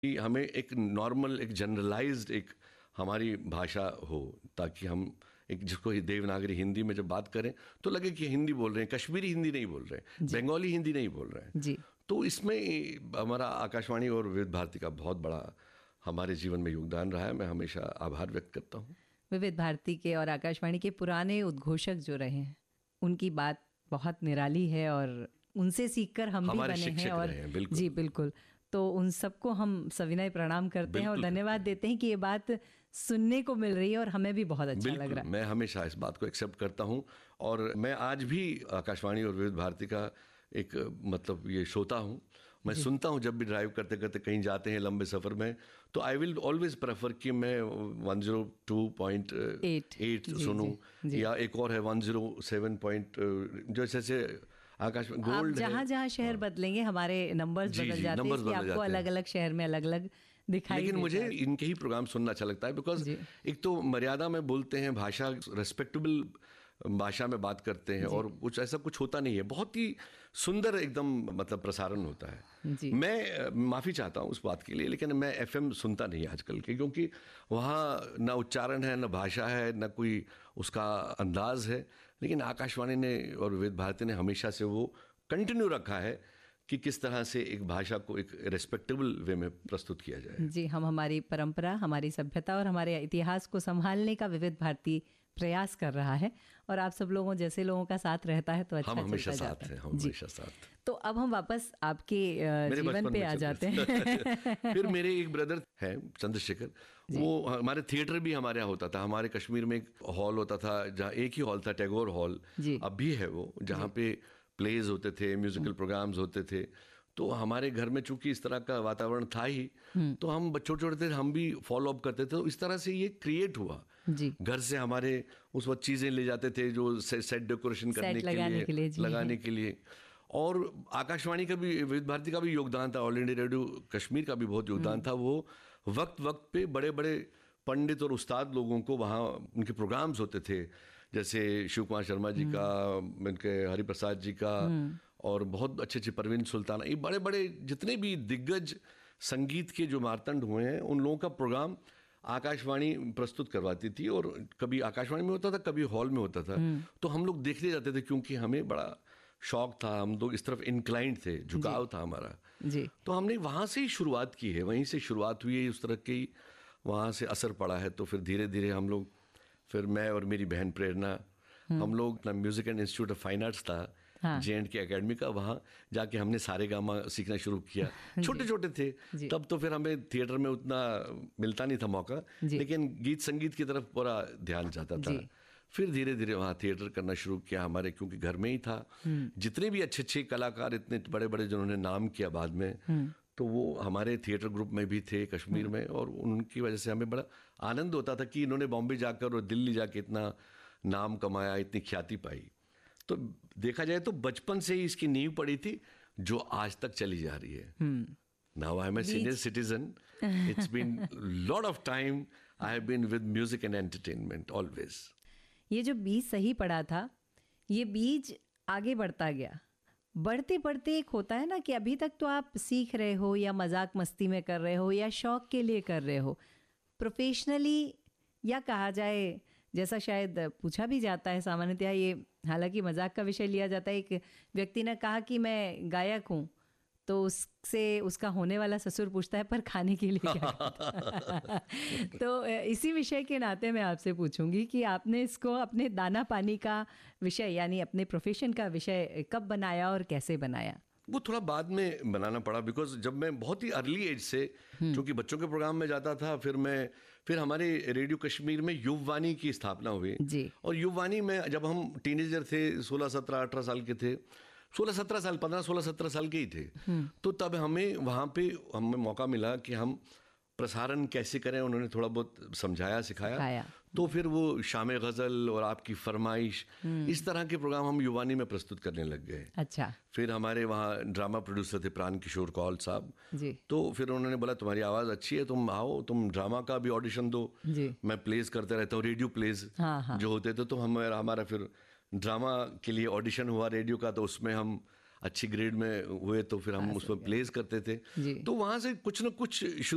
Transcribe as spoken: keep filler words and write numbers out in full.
कि हमें एक नॉर्मल, एक जनरलाइज्ड एक हमारी भाषा हो, ताकि हम एक जिसको देवनागरी हिंदी में जब बात करें तो लगे कि हिंदी बोल रहे हैं, कश्मीरी हिंदी नहीं बोल रहे हैं, बंगाली हिंदी नहीं बोल रहे हैं। जी। तो इसमें हमारा आकाशवाणी और विविध भारती का बहुत बड़ा हमारे जीवन में योगदान रहा है। मैं हमेशा आभार व्यक्त करता हूँ। विविध भारती के और आकाशवाणी के पुराने उद्घोषक जो रहे हैं उनकी बात बहुत निराली है और उनसे सीखकर हम भी बने हैं। और बिल्कुल। जी बिल्कुल, तो उन सबको हम सविनय प्रणाम करते हैं और धन्यवाद देते हैं कि ये बात सुनने को मिल रही है और हमें भी बहुत अच्छा लग रहा है। मैं हमेशा इस बात को एक्सेप्ट करता हूँ और मैं आज भी आकाशवाणी और विविध भारती का एक मतलब ये श्रोता हूँ। मैं सुनता हूँ जब भी ड्राइव करते करते कहीं जाते हैं लंबे सफ़र में, तो आई विल ऑलवेज प्रेफर कि मैं one zero two point eight सुनूं, या एक और है वन ज़ीरो सेवन पॉइंट जो जैसे आकाश गोल्ड। जहाँ जहाँ शहर बदलेंगे हमारे नंबर्स बदल जाते हैं कि आपको अलग अलग शहर में अलग अलग दिखाई। लेकिन मुझे इनके ही प्रोग्राम सुनना अच्छा लगता है, बिकॉज एक तो मर्यादा में बोलते हैं, भाषा रेस्पेक्टेबल भाषा में बात करते हैं और कुछ ऐसा कुछ होता नहीं है, बहुत ही सुंदर एकदम मतलब प्रसारण होता है। मैं माफ़ी चाहता हूँ उस बात के लिए, लेकिन मैं एफएम सुनता नहीं आजकल के, क्योंकि वहाँ ना उच्चारण है, ना भाषा है, ना कोई उसका अंदाज है। लेकिन आकाशवाणी ने और विविध भारती ने हमेशा से वो कंटिन्यू रखा है कि किस तरह से एक भाषा को एक रेस्पेक्टेबल वे में प्रस्तुत किया जाए। जी, हम हमारी परंपरा, हमारी सभ्यता और हमारे इतिहास को संभालने का विविध भारती प्रयास कर रहा है और आप सब लोगों जैसे लोगों का साथ रहता है तो अच्छा हम हमेशा चलता साथ जाता है। हैं, हम हमेशा साथ। तो अब हम वापस आपके जीवन पे आ जाते हैं। फिर मेरे एक ब्रदर हैं चंद्रशेखर, वो हमारे थिएटर भी हमारे यहाँ होता था। हमारे कश्मीर में एक हॉल होता था जहाँ एक ही हॉल था, टैगोर हॉल, अब भी है वो, जहाँ पे प्लेज होते थे, म्यूजिकल प्रोग्राम्स होते थे। तो हमारे घर में चूंकि इस तरह का वातावरण था ही, तो हम छोटे छोटे थे, हम भी फॉलो अप करते थे। तो इस तरह से ये क्रिएट हुआ। जी। घर से हमारे उस वक्त चीज़ें ले जाते थे जो से, सेट डेकोरेशन करने के लिए, के लिए लगाने के लिए। और आकाशवाणी का भी, विविध भारती का भी योगदान था, ऑल इंडिया रेडियो कश्मीर का भी बहुत योगदान था। वो वक्त वक्त पे बड़े बड़े पंडित और उस्ताद लोगों को वहाँ उनके प्रोग्राम्स होते थे, जैसे शिव कुमार शर्मा जी का, उनके हरिप्रसाद जी का, और बहुत अच्छे अच्छे परवीन सुल्ताना, ये बड़े बड़े जितने भी दिग्गज संगीत के जो मार्तंड हुए हैं, उन लोगों का प्रोग्राम आकाशवाणी प्रस्तुत करवाती थी। और कभी आकाशवाणी में होता था, कभी हॉल में होता था। तो हम लोग देखने जाते थे, क्योंकि हमें बड़ा शौक था, हम लोग इस तरफ इंक्लाइंड थे, झुकाव था हमारा। जी। तो हमने वहाँ से ही शुरुआत की है, वहीं से शुरुआत हुई है, उस तरह की वहाँ से असर पड़ा है। तो फिर धीरे धीरे हम लोग, फिर मैं और मेरी बहन प्रेरणा, हम लोग ना music and institute of fine arts था, हाँ। जे एंड के अकेडमी का, वहाँ जाके हमने सारे गामा सीखना शुरू किया। छोटे छोटे थे तब, तो फिर हमें थिएटर में उतना मिलता नहीं था मौका, लेकिन गीत संगीत की तरफ पूरा ध्यान जाता था। फिर धीरे धीरे वहाँ थिएटर करना शुरू किया हमारे, क्योंकि घर में ही था। जितने भी अच्छे अच्छे कलाकार, इतने बड़े बड़े जिन्होंने नाम किया बाद में, तो वो हमारे थिएटर ग्रुप में भी थे कश्मीर में। और उनकी वजह से हमें बड़ा आनंद होता था कि इन्होंने बॉम्बे जाकर और दिल्ली जाके इतना नाम कमाया, इतनी ख्याति पाई। तो देखा जाए तो बचपन से ही इसकी नींव पड़ी थी, जो आज तक चली जा रही है। Now I am a senior citizen, it's been lot of time I have been with music and entertainment always. ये जो बीज सही पड़ा था, ये बीज आगे बढ़ता गया। बढ़ते बढ़ते एक होता है ना कि अभी तक तो आप सीख रहे हो, या मजाक मस्ती में कर रहे हो, या शौक के लिए कर रहे हो, प्रोफेशनली, या कहा जाए जैसा शायद पूछा भी जाता है सामान्यतः, ये हालांकि मजाक का विषय लिया जाता है। एक व्यक्ति ने कहा कि मैं गायक हूँ, तो उससे उसका होने वाला ससुर पूछता है पर खाने के लिए क्या? तो इसी विषय के नाते मैं आपसे पूछूंगी कि आपने इसको अपने दाना पानी का विषय, यानी अपने प्रोफेशन का विषय कब बनाया और कैसे बनाया? वो थोड़ा बाद में बनाना पड़ा, बिकॉज जब मैं बहुत ही अर्ली एज से, क्योंकि बच्चों के प्रोग्राम में जाता था, फिर मैं फिर हमारे रेडियो कश्मीर में युववाणी की स्थापना हुई जी। और युववाणी में जब हम टीनेजर थे, सोलह सत्रह अठारह साल के थे, सोलह सत्रह साल पंद्रह सोलह सत्रह साल के ही थे, तो तब हमें वहाँ पे हमें मौका मिला कि हम प्रसारण कैसे करें। उन्होंने थोड़ा बहुत समझाया, सिखाया। तो फिर वो शाम गज़ल और आपकी फरमाइश, इस तरह के प्रोग्राम हम युवानी में प्रस्तुत करने लग गए। अच्छा। फिर हमारे वहाँ ड्रामा प्रोड्यूसर थे प्राण किशोर कौल साहब जी। तो फिर उन्होंने बोला तुम्हारी आवाज़ अच्छी है, तुम आओ, तुम ड्रामा का भी ऑडिशन दो जी। मैं प्लेस करते रहता हूँ, रेडियो प्लेस हाँ, हाँ। जो होते थे। तो हमारा हमारा फिर ड्रामा के लिए ऑडिशन हुआ रेडियो का, तो उसमें हम अच्छी ग्रेड में हुए, तो फिर हम उसमें प्लेस करते थे। तो वहाँ से कुछ न कुछ